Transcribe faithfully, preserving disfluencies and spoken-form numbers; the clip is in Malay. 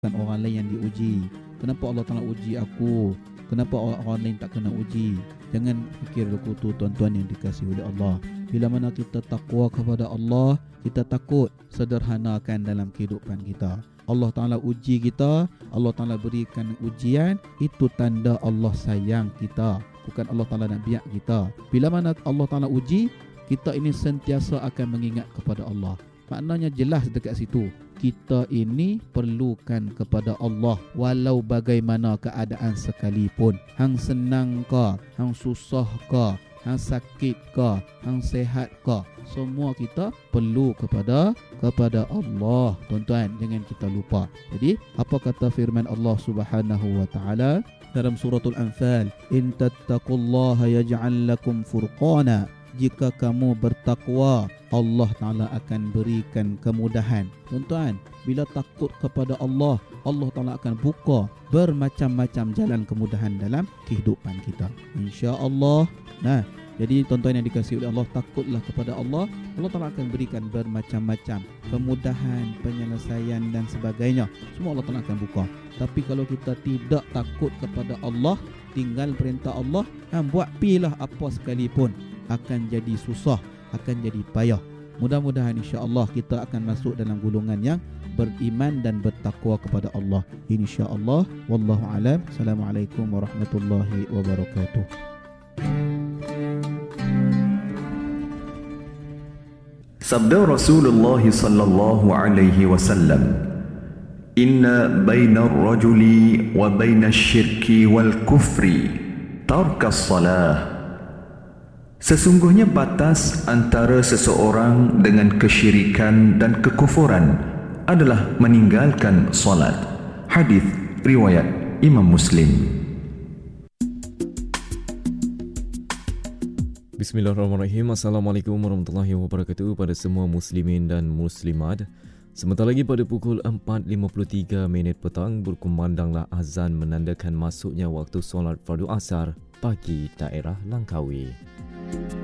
Kan orang lain yang diuji. Kenapa Allah Ta'ala uji aku? Kenapa orang lain tak kena uji? Jangan fikir aku tu tuan-tuan yang dikasihi oleh Allah. Bila mana kita takwa kepada Allah, kita takut sederhanakan dalam kehidupan kita. Allah Ta'ala uji kita, Allah Ta'ala berikan ujian, itu tanda Allah sayang kita. Bukan Allah Ta'ala nak biak kita. Bila mana Allah Ta'ala uji, kita ini sentiasa akan mengingat kepada Allah. Maknanya jelas dekat situ. Kita ini perlukan kepada Allah walau bagaimana keadaan sekalipun. Hang senang ke, hang susah ke, hang sakit ke, hang sehat ke, semua kita perlu kepada kepada Allah. Tuan-tuan, jangan kita lupa. Jadi, apa kata firman Allah Subhanahu wa taala dalam suratul Anfal? In tattaqullaha yaj'al lakum furqana. Jika kamu bertakwa, Allah Ta'ala akan berikan kemudahan. Tuan-tuan, bila takut kepada Allah, Allah Ta'ala akan buka bermacam-macam jalan kemudahan dalam kehidupan kita, insya-Allah. Nah, jadi tuan-tuan yang dikasihi oleh Allah, takutlah kepada Allah. Allah Ta'ala akan berikan bermacam-macam kemudahan, penyelesaian dan sebagainya. Semua Allah Ta'ala akan buka. Tapi kalau kita tidak takut kepada Allah, tinggal perintah Allah, ha, buat pilah apa sekalipun, akan jadi susah, akan jadi payah. Mudah-mudahan insya-Allah kita akan masuk dalam golongan yang beriman dan bertakwa kepada Allah, insya-Allah. Wallahu alam. Assalamualaikum warahmatullahi wabarakatuh. Sabda Rasulullah sallallahu alaihi wasallam, inna bainar rajuli wa bainash syirki wal kufri tarkas salah. Sesungguhnya batas antara seseorang dengan kesyirikan dan kekufuran adalah meninggalkan solat. Hadis riwayat Imam Muslim. Bismillahirrahmanirrahim. Assalamualaikum warahmatullahi wabarakatuh pada semua muslimin dan muslimat. Sebentar lagi pada pukul empat lima puluh tiga minit petang berkumandanglah azan menandakan masuknya waktu solat fardu asar bagi daerah Langkawi.